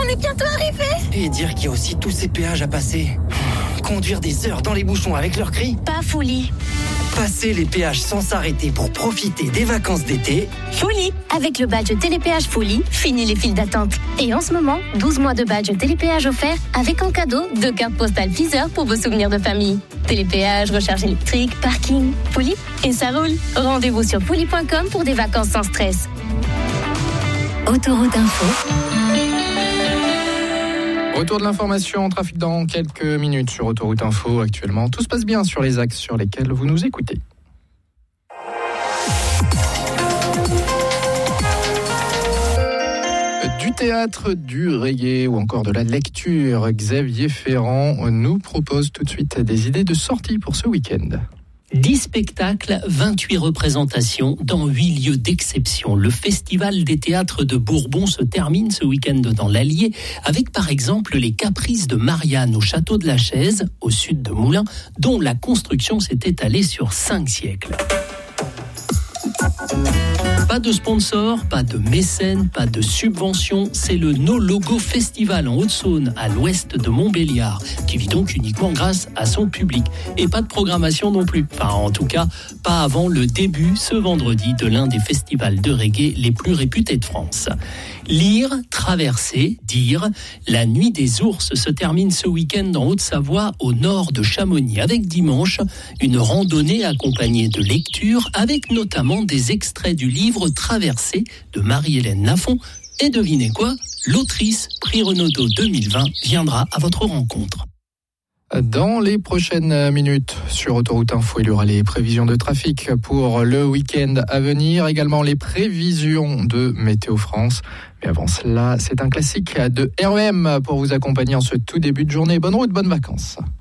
On est bientôt arrivés. Et dire qu'il y a aussi tous ces péages à passer. Conduire des heures dans les bouchons avec leurs cris. Pas folie. Passer les péages sans s'arrêter pour profiter des vacances d'été. Folie. Avec le badge Télépéage Folie, fini les files d'attente. Et en ce moment, 12 mois de badge Télépéage offert avec en cadeau 2 cartes postales Deezer pour vos souvenirs de famille. Télépéage, recharge électrique, parking, Folie, et ça roule. Rendez-vous sur folie.com pour des vacances sans stress. Autoroute Info. Retour de l'information, trafic dans quelques minutes sur Autoroute Info. Actuellement, tout se passe bien sur les axes sur lesquels vous nous écoutez. Du théâtre, du reggae ou encore de la lecture, Xavier Ferrand nous propose tout de suite des idées de sortie pour ce week-end. 10 spectacles, 28 représentations dans 8 lieux d'exception. Le Festival des théâtres de Bourbon se termine ce week-end dans l'Allier avec par exemple les Caprices de Marianne au Château de la Chaise, au sud de Moulins, dont la construction s'est étalée sur 5 siècles. Pas de sponsor, pas de mécène, pas de subvention, c'est le No Logo Festival en Haute-Saône, à l'ouest de Montbéliard, qui vit donc uniquement grâce à son public. Et pas de programmation non plus, enfin en tout cas, pas avant le début ce vendredi de l'un des festivals de reggae les plus réputés de France. Lire, traverser, dire, la nuit des ours se termine ce week-end en Haute-Savoie, au nord de Chamonix, avec dimanche une randonnée accompagnée de lectures, avec notamment des extraits du livre Traversée de Marie-Hélène Lafont. Et devinez quoi, l'autrice Prix Renaudot 2020 viendra à votre rencontre. Dans les prochaines minutes sur Autoroute Info, il y aura les prévisions de trafic pour le week-end à venir, également les prévisions de Météo France. Mais avant cela, c'est un classique de REM pour vous accompagner en ce tout début de journée. Bonne route, bonnes vacances.